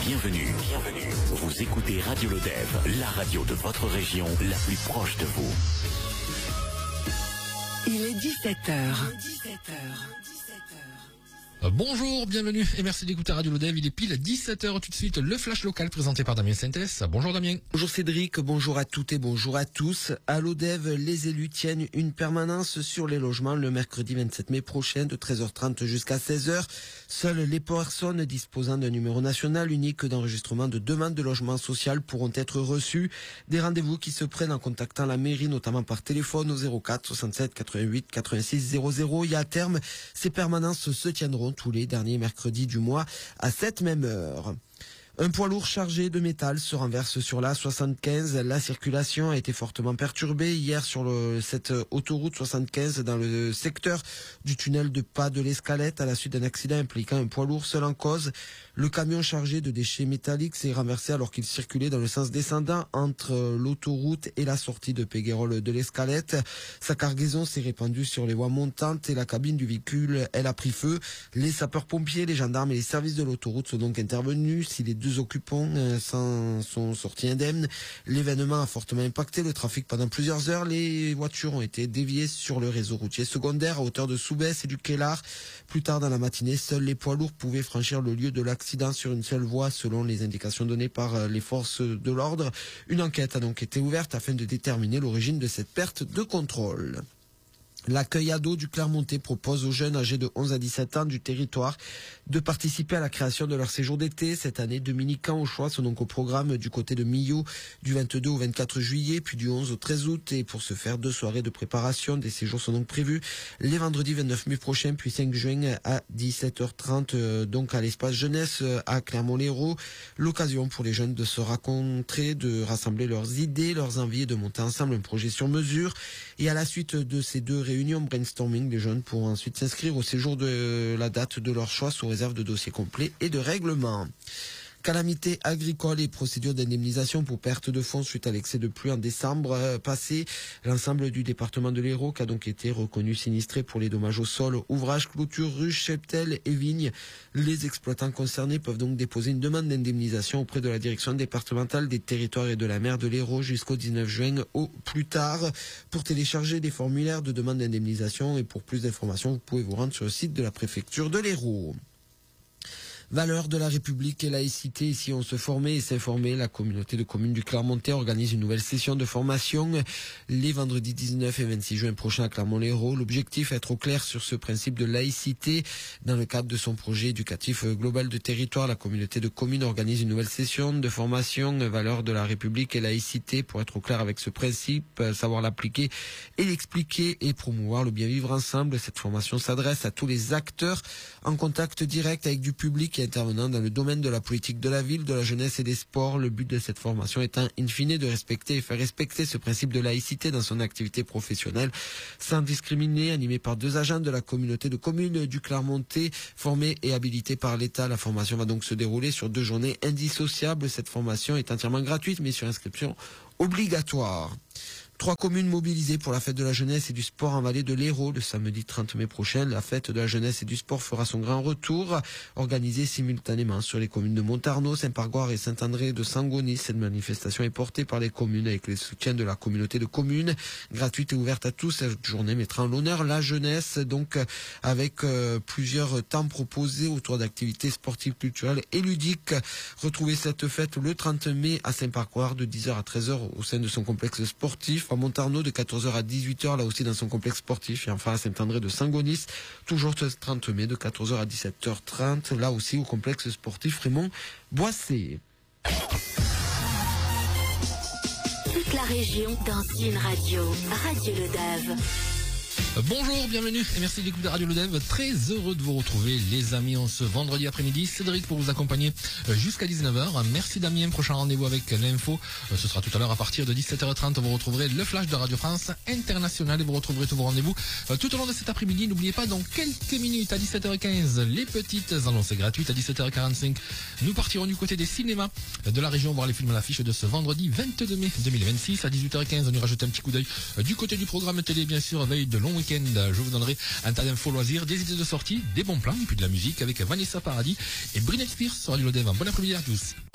Bienvenue. Vous écoutez Radio Lodève, la radio de votre région, la plus proche de vous. Il est 17h. Bonjour, bienvenue et merci d'écouter Radio Lodève. Il est pile 17h tout de suite, le flash local présenté par Damien Sintès. Bonjour Damien. Bonjour Cédric, bonjour à toutes et bonjour à tous. À Lodève, les élus tiennent une permanence sur les logements le mercredi 27 mai prochain de 13h30 jusqu'à 16h. Seules les personnes disposant d'un numéro national unique d'enregistrement de demande de logement social pourront être reçues. Des rendez-vous qui se prennent en contactant la mairie, notamment par téléphone au 04 67 88 86 00. Et à terme, ces permanences se tiendront tous les derniers mercredis du mois à cette même heure. Un poids lourd chargé de métal se renverse sur la 75. La circulation a été fortement perturbée hier sur cette autoroute 75 dans le secteur du tunnel de Pas de l'Escalette à la suite d'un accident impliquant un poids lourd seul en cause. Le camion chargé de déchets métalliques s'est renversé alors qu'il circulait dans le sens descendant entre l'autoroute et la sortie de Péguerolles de l'Escalette. Sa cargaison s'est répandue sur les voies montantes et la cabine du véhicule, elle a pris feu. Les sapeurs-pompiers, les gendarmes et les services de l'autoroute sont donc intervenus. Si les deux occupants sont sortis indemnes, l'événement a fortement impacté le trafic pendant plusieurs heures. Les voitures ont été déviées sur le réseau routier secondaire à hauteur de Soubès et du Kellar. Plus tard dans la matinée, seuls les poids lourds pouvaient franchir le lieu de l'accident sur une seule voie selon les indications données par les forces de l'ordre. Une enquête a donc été ouverte afin de déterminer l'origine de cette perte de contrôle. L'accueil ado du Clermontais propose aux jeunes âgés de 11 à 17 ans du territoire de participer à la création de leur séjour d'été. Cette année, 2 mini-camps au choix sont donc au programme du côté de Millau du 22 au 24 juillet, puis du 11 au 13 août. Et pour ce faire, 2 soirées de préparation. Des séjours sont donc prévus les vendredis 29 mai prochain, puis 5 juin à 17h30, donc à l'espace jeunesse à Clermont-Lérault. L'occasion pour les jeunes de se rencontrer, de rassembler leurs idées, leurs envies et de monter ensemble un projet sur mesure. Et à la suite de ces 2 réunion brainstorming, les jeunes pourront ensuite s'inscrire au séjour de la date de leur choix sous réserve de dossiers complets et de règlements. Calamité agricole et procédure d'indemnisation pour perte de fonds suite à l'excès de pluie en décembre passé. L'ensemble du département de l'Hérault a donc été reconnu sinistré pour les dommages au sol, ouvrages, clôtures, ruches, cheptels et vignes. Les exploitants concernés peuvent donc déposer une demande d'indemnisation auprès de la direction départementale des territoires et de la mer de l'Hérault jusqu'au 19 juin au plus tard. Pour télécharger des formulaires de demande d'indemnisation et pour plus d'informations, vous pouvez vous rendre sur le site de la préfecture de l'Hérault. Valeurs de la République et laïcité, ici on se formait et s'informer. La communauté de communes du Clermontais organise une nouvelle session de formation les vendredis 19 et 26 juin prochains à Clermont-Lérault. L'objectif est être au clair sur ce principe de laïcité. Dans le cadre de son projet éducatif global de territoire, la communauté de communes organise une nouvelle session de formation Valeurs de la République et laïcité pour être au clair avec ce principe, savoir l'appliquer et l'expliquer et promouvoir le bien vivre ensemble. Cette formation s'adresse à tous les acteurs en contact direct avec du public intervenant dans le domaine de la politique de la ville, de la jeunesse et des sports. Le but de cette formation étant in fine de respecter et faire respecter ce principe de laïcité dans son activité professionnelle sans discriminer, animé par 2 agents de la communauté de communes du Clermontais formés et habilités par l'État. La formation va donc se dérouler sur 2 journées indissociables. Cette formation est entièrement gratuite mais sur inscription obligatoire. 3 communes mobilisées pour la fête de la jeunesse et du sport en vallée de l'Hérault. Le samedi 30 mai prochain, la fête de la jeunesse et du sport fera son grand retour, organisée simultanément sur les communes de Montarnod, Saint-Pargoire et Saint-André de Sangonis. Cette manifestation est portée par les communes avec le soutien de la communauté de communes. Gratuite et ouverte à tous, cette journée mettra en l'honneur la jeunesse, donc avec plusieurs temps proposés autour d'activités sportives, culturelles et ludiques. Retrouvez cette fête le 30 mai à Saint-Pargoire de 10h à 13h au sein de son complexe sportif. À Montarnod de 14h à 18h, là aussi dans son complexe sportif, et enfin à Saint-André de Sangonis, toujours le 30 mai de 14h à 17h30, là aussi au complexe sportif Raymond Boissé. Toute la région dans une radio. Radio Lodève. Bonjour, bienvenue et merci d'écouter Radio Lodève. Très heureux de vous retrouver les amis en ce vendredi après-midi. Cédric pour vous accompagner jusqu'à 19h. Merci Damien, prochain rendez-vous avec l'info. Ce sera tout à l'heure à partir de 17h30. Vous retrouverez le flash de Radio France Internationale et vous retrouverez tous vos rendez-vous tout au long de cet après-midi. N'oubliez pas, dans quelques minutes à 17h15, les petites annonces gratuites. À 17h45, nous partirons du côté des cinémas de la région voir les films à l'affiche de ce vendredi 22 mai 2026. À 18h15, on ira jeter un petit coup d'œil du côté du programme télé, bien sûr, veille de long week-end. Je vous donnerai un tas d'infos loisirs, des idées de sortie, des bons plans, et puis de la musique avec Vanessa Paradis et Britney Spears sur Radio Dev. Bon après-midi à tous.